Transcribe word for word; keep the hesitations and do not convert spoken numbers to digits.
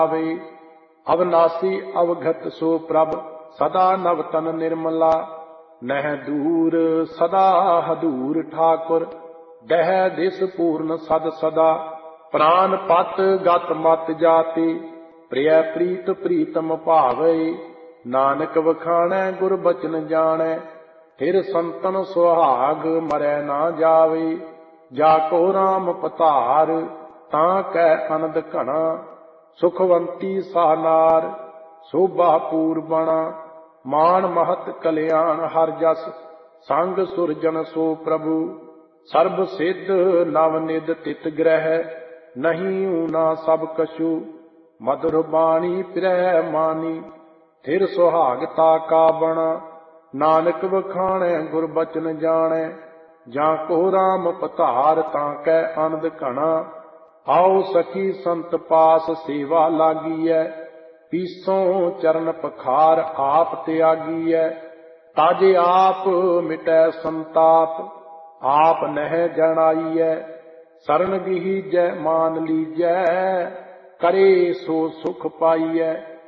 आवे। अविनाशी अवघत सो प्रभ सदा नवतन निर्मला। नह दूर सदा हदूर ठाकुर दह दिस पूर्ण सद सदा। प्राण पत गत मत जाति प्रिय प्रीत प्रीतम भावे। नानक वखाणै गुर बचन जाणै फिर संतन सुहाग मरै ना जावे। जाको राम पतार तां कै अनंद घना। सुखवंती सानार शोभा पूर्वणा। मान महत कल्याण हर जस संग सुरजन सो प्रभु। सर्ब सिद्ध नव निध तित ग्रह नहीं ऊना सब कछु। मधुर बाणी फिरह मानी थिर सुहागता का बना। नानक वखाणै गुर बचन जाणै जाको राम पतार तां कै आनंद घना। आओ सखी संत पास सेवा लागी है पीसों चरण पखार आप त्यागी है। ताजे आप मिटै संताप आप नह जनाई है। शरण गीजै मान लीजै करे सो सुख पाई है।